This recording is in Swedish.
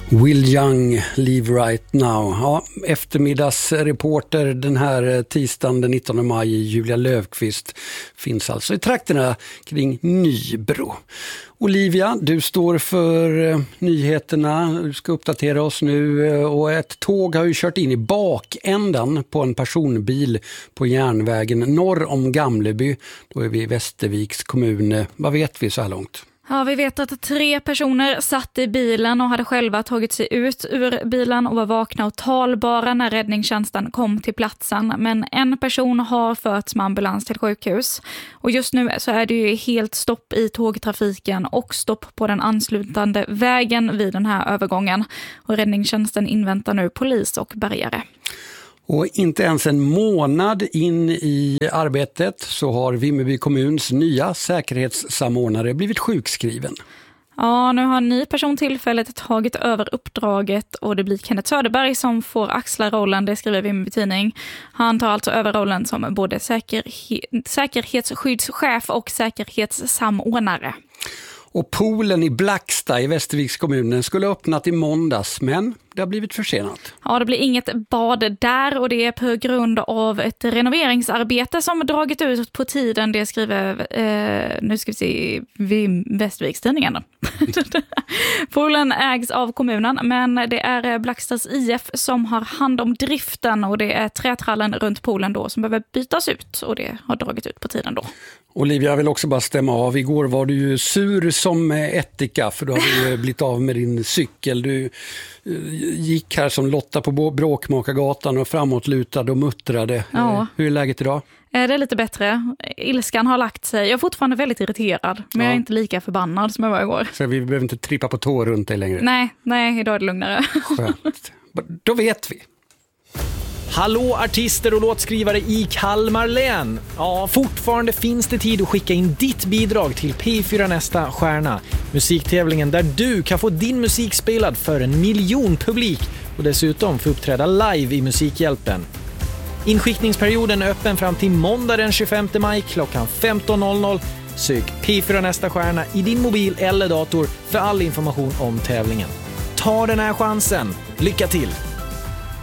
Will Young, Leave Right Now. Ja, eftermiddagsreporter den här tisdagen den 19 maj, Julia Löfqvist, finns alltså i trakterna kring Nybro. Olivia, du står för nyheterna, du ska uppdatera oss nu, och ett tåg har ju kört in i bakändan på en personbil på järnvägen norr om Gamleby. Då är vi i Västerviks kommun. Vad vet vi så här långt? Ja, vi vet att 3 personer satt i bilen och hade själva tagit sig ut ur bilen och var vakna och talbara när räddningstjänsten kom till platsen. Men en person har förts med ambulans till sjukhus. Och just nu så är det ju helt stopp i tågtrafiken och stopp på den anslutande vägen vid den här övergången. Och räddningstjänsten inväntar nu polis och bärgare. Och inte ens en månad in i arbetet så har Vimmerby kommuns nya säkerhetssamordnare blivit sjukskriven. Ja, nu har en ny person tillfället tagit över uppdraget och det blir Kenneth Söderberg som får axla rollen, det skriver Vimmerby Tidning. Han tar alltså över rollen som både säkerhetsskyddschef och säkerhetssamordnare. Och poolen i Blacksta i Västerviks kommunen skulle öppnat i måndags, men det har blivit försenat. Ja, det blir inget bad där och det är på grund av ett renoveringsarbete som dragit ut på tiden. Det skriver, nu ska vi se, Västerviks Tidningen. Poolen ägs av kommunen, men det är Blackstas IF som har hand om driften och det är trätrallen runt poolen då som behöver bytas ut och det har dragit ut på tiden då. Olivia, jag vill också bara stämma av. Igår var du ju sur som ättika för du har blivit av med din cykel. Du gick här som Lotta på Bråkmakargatan och framåtlutad och muttrade. Ja. Hur är läget idag? Det är lite bättre. Ilskan har lagt sig. Jag är fortfarande väldigt irriterad, men jag är inte lika förbannad som jag var igår. Så vi behöver inte trippa på tår runt dig längre? Nej, idag är det lugnare. Skönt. Då vet vi. Hallå artister och låtskrivare i Kalmar län. Ja, fortfarande finns det tid att skicka in ditt bidrag till P4 Nästa Stjärna. Musiktävlingen där du kan få din musik spelad för 1 miljon publik och dessutom få uppträda live i Musikhjälpen. Inskickningsperioden är öppen fram till måndag den 25 maj klockan 15.00. Sök P4 Nästa Stjärna i din mobil eller dator för all information om tävlingen. Ta den här chansen. Lycka till!